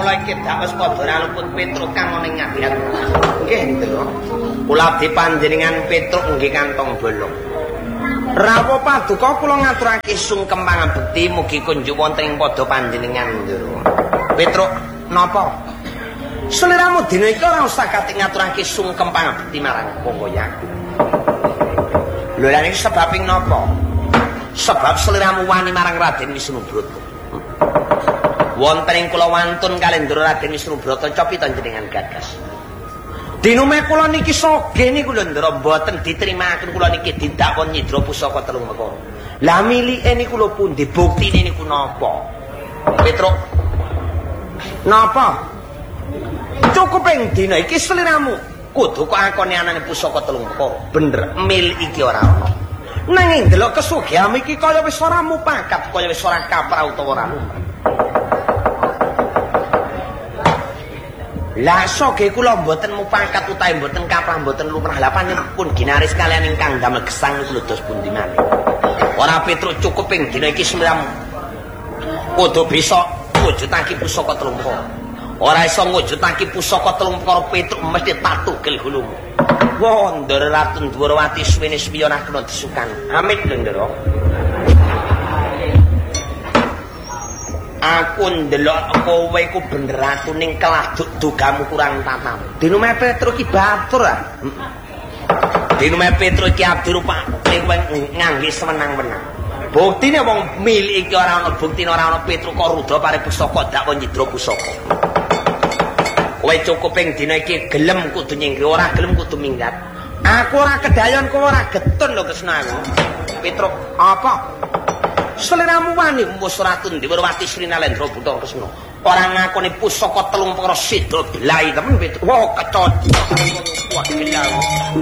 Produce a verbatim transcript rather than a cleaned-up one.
kula iki dak wis padha raluput Petruk kang ana ing ngadian. Nggih, Ndra. Kula dipanjenengan Petruk nggih kantong bolong. Rawa paduka kula ngaturake sungkem pangabekti mugi kunjuk wonten ing padha panjenengan, Ndra. Petruk, napa? Seliramu dina iki ora usah kate ngaturake sungkem pangabekti marang Panggoyaku. Lho lan iki sebab ing napa? Sebab seliramu wani marang Raden Wisnubrata. Wonten ing kula wantun kalendra Raden Wisnubrata copi panjenengan gagas. Dinume kula niki soge niku lho Ndra mboten ditrimakaken kula niki didakon nyidra pusaka telung perkara. Lah milike niku lho pundi buktine niku napa? Petruk. Napa? Cukup ing dina iki sliramu kudu kok akone anane pusaka telung perkara. Bener, mil iki ora ana. Nanging delok kesugihan iki kaya wis ora mupakat, kaya wis ora kaprah utawa ora lumrah. Lah soge kula mboten mupakat utahe mboten kaprah mboten lumrah. Lah panjenengan ginaris kalian ingkang damel gesang niku lho dos pundi malih. Ora Petruk cukup ing dina iki semram kudu bisa wujudake pusaka telung perkara. Ora iso wujudake pusaka telung perkara Petruk mesti tak tugel gulumu. Wah, Ndara Ratu Dwarawati suwene spiyonah kena disukan. Amit lho Ndara. Aku ndelok kowe iku bener atu ning kelah dugamu kurang tatam. Dinume Petruk iki batur ah. Dinume Petruk iki abdi rupa kowe ngangge semenang-menang. Buktine wong milik iki ora ana buktine ora ana Petruk kok rudha pare pusaka dak wong nyidra pusaka. Kowe cukup ing dina iki gelem kudu nyingkir ora gelem kudu minggat. Aku ora kedayon kowe ora getun lho Kresna aku. Petruk apa? Seliramu wani mus Ratu Dwarawati Sri Nalendra Bathara Kresna. Ora ngakoni pusaka telung perkara sida belai temen Petruk. Wah, kecocok. Wah,